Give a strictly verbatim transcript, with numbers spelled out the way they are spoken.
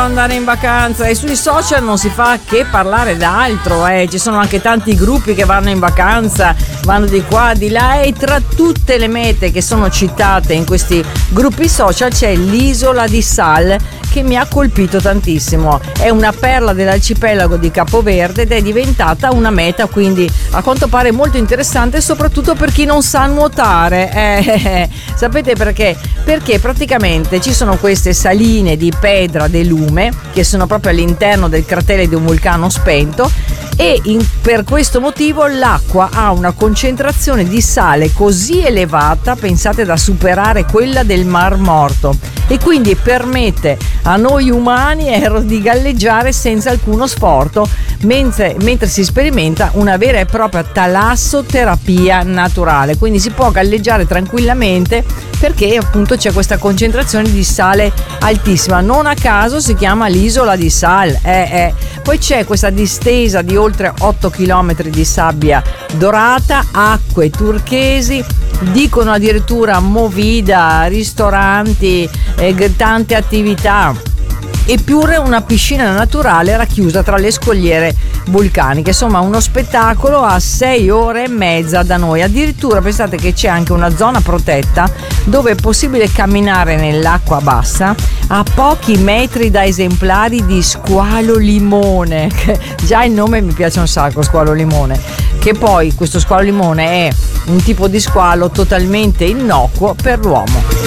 andare in vacanza e sui social non si fa che parlare d'altro, eh. Ci sono anche tanti gruppi che vanno in vacanza, vanno di qua, di là, e tra tutte le mete che sono citate in questi gruppi social c'è l'isola di Sal, che mi ha colpito tantissimo. È una perla dell'arcipelago di Capoverde ed è diventata una meta, quindi a quanto pare molto interessante, soprattutto per chi non sa nuotare. Eh, sapete perché? Perché praticamente ci sono queste saline di Pedra de Lume che sono proprio all'interno del cratere di un vulcano spento, e in, per questo motivo l'acqua ha una concentrazione di sale così elevata, pensate, da superare quella del Mar Morto, e quindi permette a noi umani di galleggiare senza alcuno sforzo, mentre, mentre si sperimenta una vera e propria talassoterapia naturale. Quindi si può galleggiare tranquillamente perché appunto c'è questa concentrazione di sale altissima. Non a caso si chiama l'isola di Sal. Eh, eh. Poi c'è questa distesa di oltre otto chilometri di sabbia dorata, acque turchesi, dicono addirittura movida, ristoranti, eh, tante attività, eppure una piscina naturale racchiusa tra le scogliere vulcaniche. Insomma, uno spettacolo a sei ore e mezza da noi. Addirittura pensate che c'è anche una zona protetta dove è possibile camminare nell'acqua bassa a pochi metri da esemplari di squalo limone. Già il nome mi piace un sacco, squalo limone, che poi questo squalo limone è un tipo di squalo totalmente innocuo per l'uomo.